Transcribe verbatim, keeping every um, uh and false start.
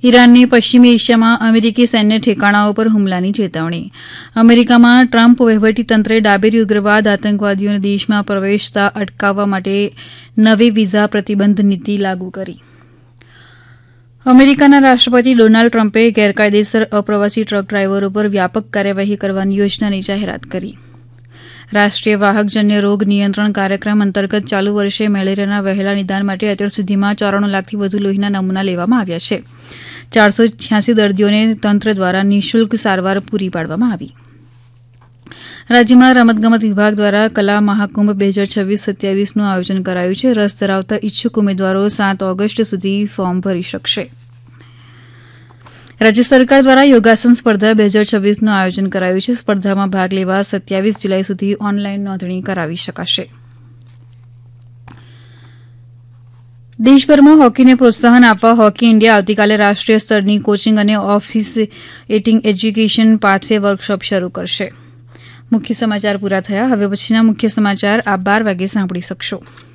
ઈરાનની પશ્ચિમી એશિયામાં અમેરિકી સૈન્ય ઠેકાણાઓ પર હુમલાની ચેતવણી. અમેરિકામાં ટ્રમ્પ વહીવટીતંત્રે ડાબેરી ઉગ્રવાદ આતંકવાદીઓને દેશમાં પ્રવેશતા અટકાવવા માટે નવી વિઝા પ્રતિબંધ નીતિ લાગુ કરી. અમેરિકાના રાષ્ટ્રપતિ ડોનાલ્ડ ટ્રમ્પે ગેરકાયદેસર અપ્રવાસી ટ્રક ડ્રાઈવરો પર વ્યાપક કાર્યવાહી કરવાની યોજનાની જાહેરાત કરી. રાષ્ટ્રીય વાહકજન્ય રોગ નિયંત્રણ કાર્યક્રમ અંતર્ગત ચાલુ વર્ષે મેલેરિયાના વહેલા નિદાન માટે અત્યાર સુધીમાં ચોરાણું લાખથી વધુ લોહીના નમૂના લેવામાં આવ્યા છે. ચારસો છ્યાસી દર્દીઓને તંત્ર દ્વારા નિઃશુલ્ક સારવાર પૂરી પાડવામાં આવી. રાજ્યમાં રમતગમત વિભાગ દ્વારા કલા મહાકુંભ બે હજાર છવ્વીસ સત્યાવીસનું આયોજન કરાયું છે. રસ ધરાવતા ઇચ્છુક ઉમેદવારો સાત ઓગસ્ટ સુધી ફોર્મ ભરી શકશે. રાજ્ય સરકાર દ્વારા યોગાસન સ્પર્ધા બે હજાર છવ્વીસનું આયોજન કરાયું છે. સ્પર્ધામાં ભાગ લેવા સત્યાવીસ જુલાઈ સુધી ઓનલાઈન નોંધણી કરાવી શકાશે. દેશભરમાં હોકીને પ્રોત્સાહન આપવા હોકી ઇન્ડિયા આવતીકાલે રાષ્ટ્રીય સ્તરની કોચિંગ અને ઓફિસિએટિંગ એજ્યુકેશન પાથવે વર્કશોપ શરૂ કરશે. મુખ્ય સમાચાર પૂરા થયા. હવે પછીના મુખ્ય સમાચાર આપ બાર વાગે સાંભળી શકશો.